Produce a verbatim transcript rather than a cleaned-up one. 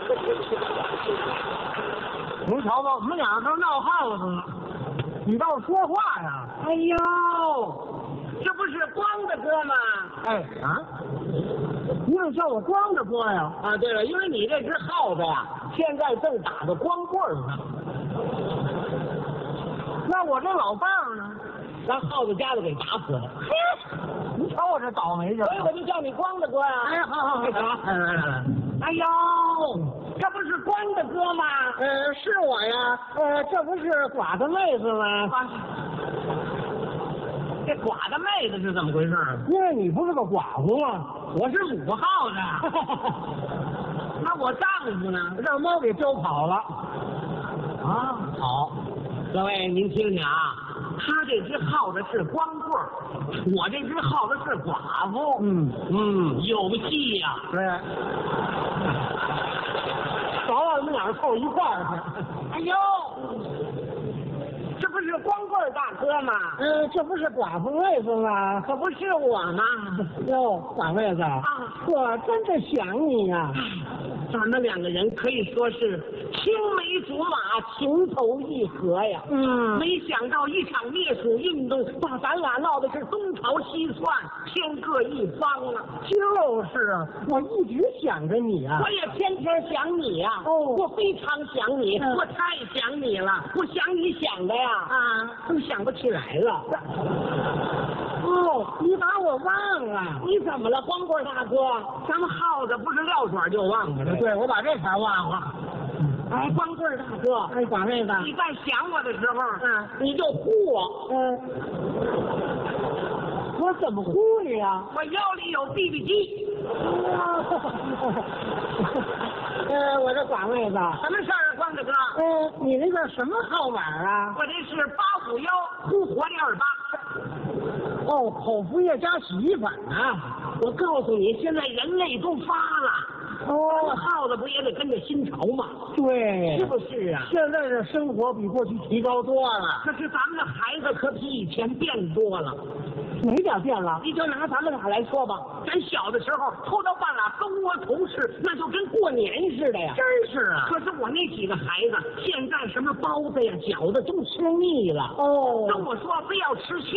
你瞧吧，我们俩都闹耗子了，你倒是说话呀！ 哎呦，这不是光大哥吗？ 哎啊，你怎么叫我光着哥呀？ 啊，对了，因为你这只耗子呀，现在正打着光棍呢。 那我这老伴儿呢？ 让耗子家子给打死了。 你瞧我这倒霉劲， 所以我就叫你光大哥呀。 哎，好好好， 来来来来，哎呦，这不是光大哥吗？ 呃，是我呀。呃，这不是寡的妹子吗？ 啊，这寡的妹子是怎么回事？ 因为你不是个寡妇吗？ 我是母耗子。那我丈夫呢？ 让猫给叼跑了。 啊，好，各位您听听啊，他这只耗子是光棍儿，我这只耗子是寡妇。 嗯嗯，有戏呀、啊。 对。早晚你们俩凑一块儿去。 哎呦，这不是光棍儿大哥吗？ 呃，这不是寡妇妹子吗？ 可不是我吗？ 哟，寡妹子啊， 我真的想你呀、啊。 咱们两个人可以说是青梅竹马，情投意合呀。 嗯， 没想到一场灭鼠运动把咱俩闹的是东逃西窜，天各一方啊。 就是啊，我一直想着你啊。 我也天天想你呀、啊。 哦， 我非常想你， 嗯、 我太想你了。我想你想的呀， 啊， 都想不起来了。 哦，你把我忘了？ 你怎么了，光棍大哥？咱们耗子不是撂爪就忘了。 对，我把这茬忘了。 哎，光棍大哥， 哎，寡妹子， 你在想我的时候， 嗯， 你就呼我。 嗯，我怎么呼你啊？ 我腰里有 B B 机。 呃，我这寡妹子， 什么事儿啊，光大哥？ 呃，你那个什么号码啊？ 我这是八五幺呼活力二八。 哦，口服液加洗衣粉啊！ 我告诉你，现在人类都发了。 哦， 耗子不也得跟着新潮吗？ 对， 是不是啊？ 现在的生活比过去提高多了。 可是咱们的孩子可比以前变多了。 哪点变了？ 你就拿咱们俩来说吧，咱小的时候偷到半拉蜂窝同事，那就跟过年似的呀。 真是啊！ 可是我那几个孩子，现在什么包子呀、饺子都吃腻了。 哦， 跟我说非要吃馅